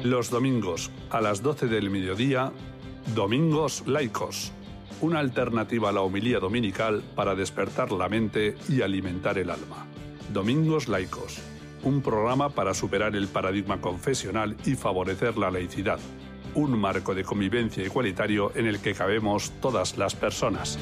Los domingos, a las 12 del mediodía, Domingos Laicos. Una alternativa a la homilía dominical para despertar la mente y alimentar el alma. Domingos Laicos. Un programa para superar el paradigma confesional y favorecer la laicidad. Un marco de convivencia igualitario en el que cabemos todas las personas.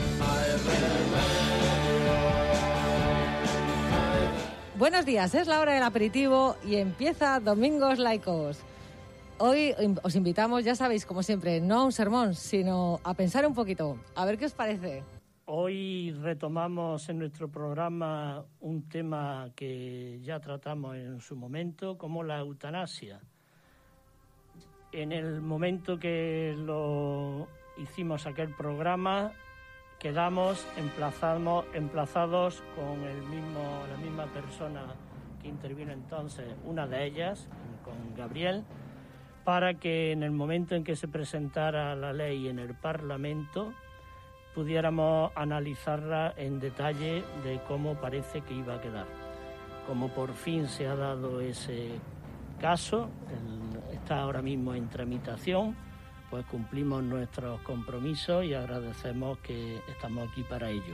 Buenos días, es la hora del aperitivo y empieza Domingos Laicos. Hoy os invitamos, ya sabéis, como siempre, no a un sermón, sino a pensar un poquito. A ver qué os parece. Hoy retomamos en nuestro programa un tema que ya tratamos en su momento, como la eutanasia. En el momento que lo hicimos aquel programa, quedamos emplazados con la misma persona que intervino entonces, una de ellas, con Gabriel, para que en el momento en que se presentara la ley en el Parlamento pudiéramos analizarla en detalle de cómo parece que iba a quedar. Como por fin se ha dado ese caso, está ahora mismo en tramitación, pues cumplimos nuestros compromisos y agradecemos que estamos aquí para ello.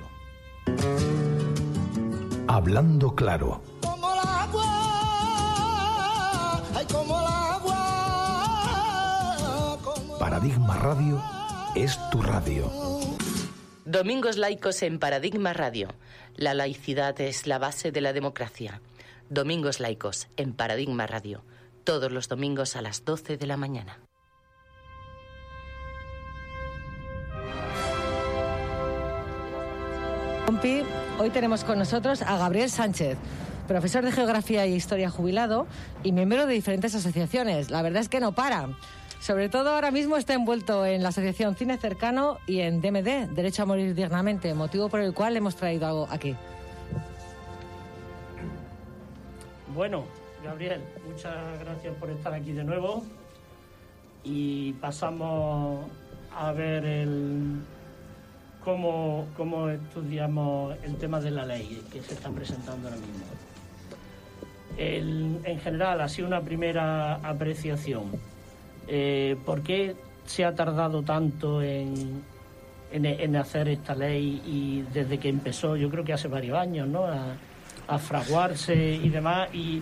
Hablando claro. Como el agua, ay, como el agua. Paradigma Radio es tu radio. Domingos Laicos en Paradigma Radio. La laicidad es la base de la democracia. Domingos Laicos en Paradigma Radio. Todos los domingos a las 12 de la mañana. Compi, hoy tenemos con nosotros a Gabriel Sánchez, profesor de Geografía e Historia jubilado y miembro de diferentes asociaciones. La verdad es que no para. Sobre todo ahora mismo está envuelto en la Asociación Cine Cercano y en DMD, Derecho a Morir Dignamente, motivo por el cual le hemos traído algo aquí. Bueno, Gabriel, muchas gracias por estar aquí de nuevo y pasamos a ver cómo estudiamos el tema de la ley que se está presentando ahora mismo. En general, ha sido una primera apreciación. ¿Por qué se ha tardado tanto en hacer esta ley y desde que empezó, yo creo que hace varios años, ¿no?, a fraguarse y demás, y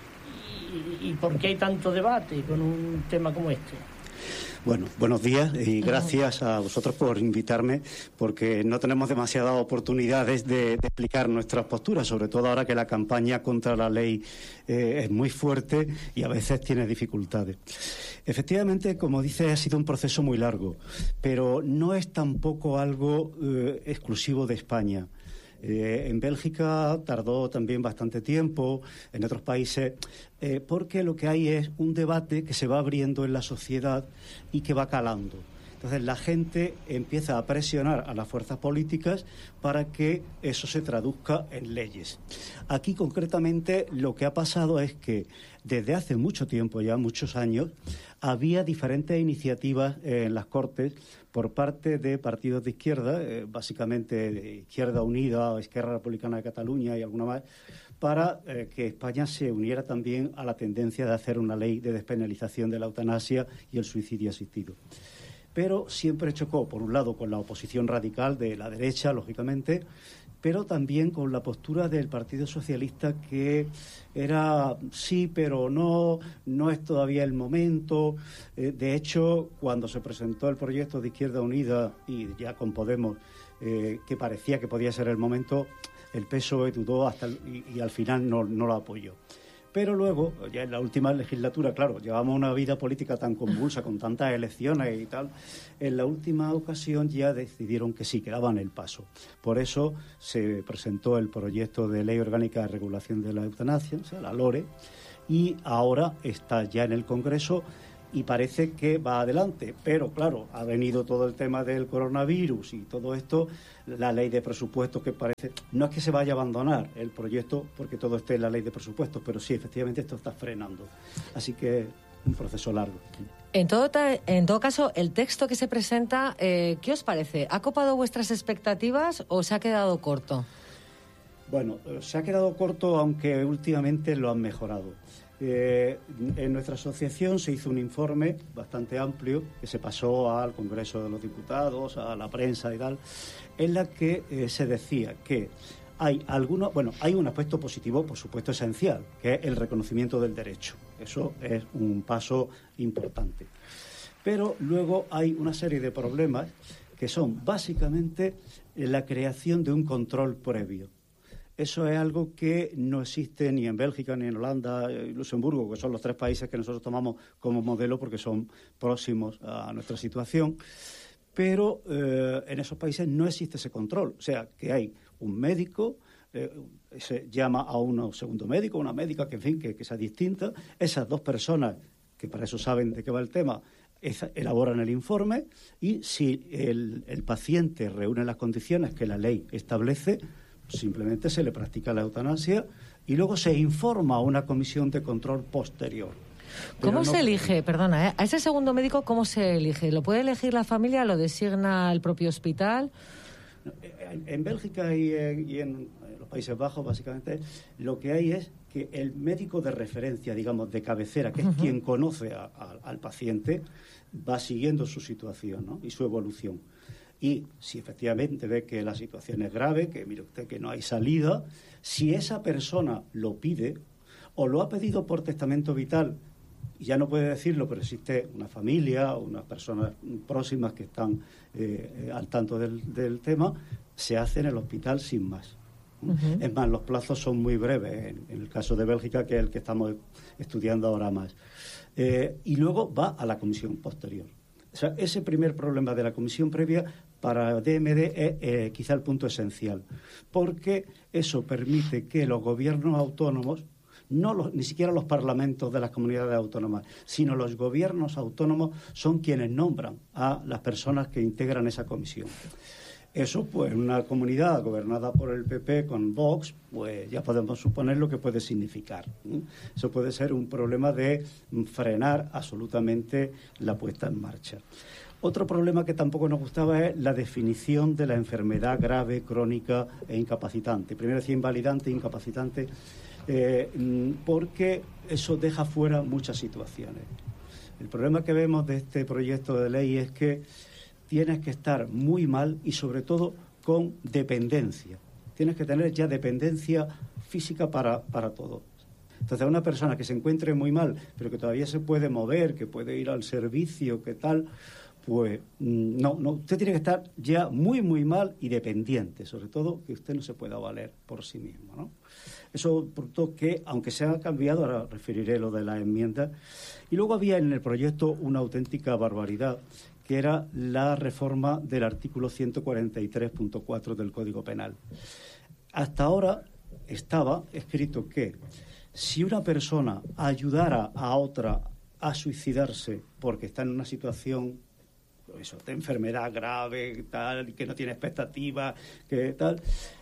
por qué hay tanto debate con un tema como este? Bueno, buenos días y gracias a vosotros por invitarme, porque no tenemos demasiadas oportunidades de explicar nuestras posturas, sobre todo ahora que la campaña contra la ley es muy fuerte y a veces tiene dificultades. Efectivamente, como dices, ha sido un proceso muy largo, pero no es tampoco algo exclusivo de España. En Bélgica tardó también bastante tiempo, en otros países, porque lo que hay es un debate que se va abriendo en la sociedad y que va calando. Entonces la gente empieza a presionar a las fuerzas políticas para que eso se traduzca en leyes. Aquí concretamente lo que ha pasado es que desde hace mucho tiempo, ya muchos años, había diferentes iniciativas en las Cortes por parte de partidos de izquierda, básicamente de Izquierda Unida, Esquerra Republicana de Cataluña y alguna más, para que España se uniera también a la tendencia de hacer una ley de despenalización de la eutanasia y el suicidio asistido. Pero siempre chocó, por un lado, con la oposición radical de la derecha, lógicamente, pero también con la postura del Partido Socialista, que era sí, pero no es todavía el momento. De hecho, cuando se presentó el proyecto de Izquierda Unida, y ya con Podemos, que parecía que podía ser el momento, el PSOE dudó y al final no lo apoyó. Pero luego, ya en la última legislatura, claro, llevamos una vida política tan convulsa, con tantas elecciones y tal, en la última ocasión ya decidieron que sí, que daban el paso. Por eso se presentó el proyecto de Ley Orgánica de Regulación de la Eutanasia, o sea, la LORE, y ahora está ya en el Congreso y parece que va adelante. Pero, claro, ha venido todo el tema del coronavirus y todo esto, la ley de presupuestos, que parece... No es que se vaya a abandonar el proyecto porque todo esté en la ley de presupuestos, pero sí, efectivamente, esto está frenando. Así que un proceso largo. En todo caso, el texto que se presenta, ¿qué os parece? ¿Ha copado vuestras expectativas o se ha quedado corto? Bueno, se ha quedado corto, aunque últimamente lo han mejorado. En nuestra asociación se hizo un informe bastante amplio que se pasó al Congreso de los Diputados, a la prensa y tal, en la que se decía que hay un aspecto positivo, por supuesto, esencial, que es el reconocimiento del derecho. Eso es un paso importante. Pero luego hay una serie de problemas que son básicamente la creación de un control previo. Eso es algo que no existe ni en Bélgica, ni en Holanda, Luxemburgo, que son los 3 países que nosotros tomamos como modelo porque son próximos a nuestra situación. Pero en esos países no existe ese control. O sea, que hay un médico, se llama a un segundo médico, una médica que, en fin, que sea distinta. Esas 2 personas, que para eso saben de qué va el tema, elaboran el informe y si el paciente reúne las condiciones que la ley establece, simplemente se le practica la eutanasia y luego se informa a una comisión de control posterior. ¿Cómo se elige? Perdona, a ese segundo médico, ¿cómo se elige? ¿Lo puede elegir la familia? ¿Lo designa el propio hospital? En Bélgica y en los Países Bajos, básicamente, lo que hay es que el médico de referencia, digamos, de cabecera, que es quien conoce al paciente, va siguiendo su situación, ¿no? Y su evolución. Y si efectivamente ve que la situación es grave, que mire usted que no hay salida, si esa persona lo pide o lo ha pedido por testamento vital, y ya no puede decirlo, pero existe una familia o unas personas próximas que están al tanto del tema, se hace en el hospital sin más. Es más, los plazos son muy breves, en el caso de Bélgica, que es el que estamos estudiando ahora más. Y luego va a la comisión posterior. O sea, ese primer problema de la comisión previa para DMD es quizá el punto esencial, porque eso permite que los gobiernos autónomos, ni siquiera los parlamentos de las comunidades autónomas, sino los gobiernos autónomos son quienes nombran a las personas que integran esa comisión. Eso, pues, en una comunidad gobernada por el PP con Vox, pues ya podemos suponer lo que puede significar. Eso puede ser un problema de frenar absolutamente la puesta en marcha. Otro problema que tampoco nos gustaba es la definición de la enfermedad grave, crónica e incapacitante. Primero decía invalidante e incapacitante, porque eso deja fuera muchas situaciones. El problema que vemos de este proyecto de ley es que tienes que estar muy mal y sobre todo con dependencia. Tienes que tener ya dependencia física para todo. Entonces, una persona que se encuentre muy mal, pero que todavía se puede mover, que puede ir al servicio, que tal, pues no, usted tiene que estar ya muy, muy mal y dependiente, sobre todo que usted no se pueda valer por sí mismo, ¿no? Eso, por todo que, aunque se ha cambiado, ahora referiré lo de la enmienda, y luego había en el proyecto una auténtica barbaridad, que era la reforma del artículo 143.4 del Código Penal. Hasta ahora estaba escrito que si una persona ayudara a otra a suicidarse porque está en una situación de enfermedad grave, tal, que no tiene expectativa, que tal,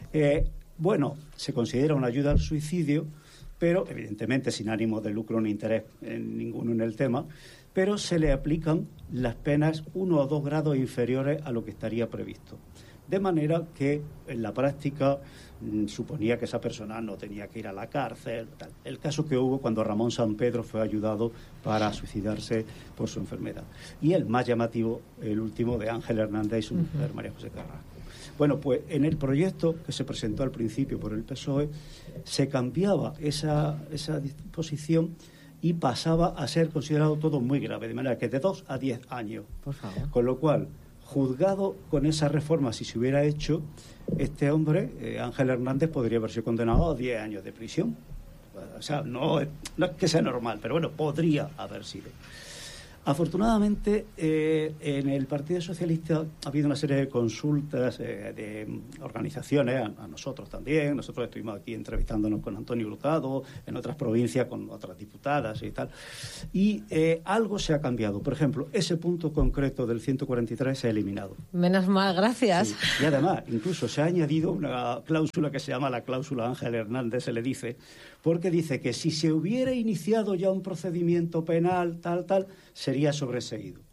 se considera una ayuda al suicidio, pero evidentemente sin ánimo de lucro ni interés ninguno en el tema, pero se le aplican las penas 1 o 2 grados inferiores a lo que estaría previsto. De manera que en la práctica suponía que esa persona no tenía que ir a la cárcel. Tal. El caso que hubo cuando Ramón Sampedro fue ayudado para suicidarse por su enfermedad. Y el más llamativo, el último, de Ángel Hernández y su mujer, María José Carrasco. Bueno, pues en el proyecto que se presentó al principio por el PSOE, se cambiaba esa disposición y pasaba a ser considerado todo muy grave, de manera que de 2 a 10 años. Por favor. Con lo cual, juzgado con esa reforma, si se hubiera hecho, este hombre, Ángel Hernández, podría haber sido condenado a 10 años de prisión. O sea, no es que sea normal, pero bueno, podría haber sido. Afortunadamente, en el Partido Socialista ha habido una serie de consultas de organizaciones, a nosotros también. Nosotros estuvimos aquí entrevistándonos con Antonio Hurtado, en otras provincias con otras diputadas y tal. Y algo se ha cambiado. Por ejemplo, ese punto concreto del 143 se ha eliminado. Menos mal, gracias. Sí. Y además, incluso se ha añadido una cláusula que se llama la cláusula Ángel Hernández, se le dice, porque dice que si se hubiera iniciado ya un procedimiento penal, tal, sería sobreseído.